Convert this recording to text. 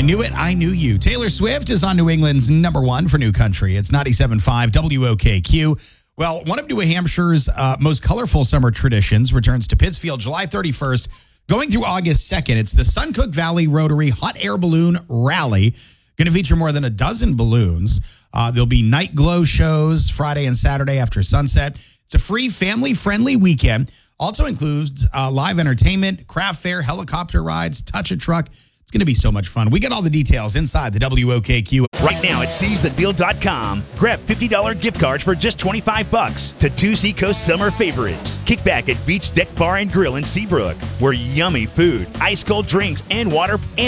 knew it, I knew you. Taylor Swift is on New England's number one for new country. It's 97.5 WOKQ. Well, one of New Hampshire's most colorful summer traditions returns to Pittsfield July 31st, going through August 2nd. It's the Suncook Valley Rotary Hot Air Balloon Rally. Going to feature more than a dozen balloons. There'll be night glow shows Friday and Saturday after sunset. It's a free, family-friendly weekend. Also includes live entertainment, craft fair, helicopter rides, touch-a-truck. It's going to be so much fun. We got all the details inside the WOKQ. Right now at SeizeTheDeal.com. Grab $50 gift cards for just $25 to two Seacoast summer favorites. Kick back at Beach Deck Bar and Grill in Seabrook, where yummy food, ice-cold drinks, and water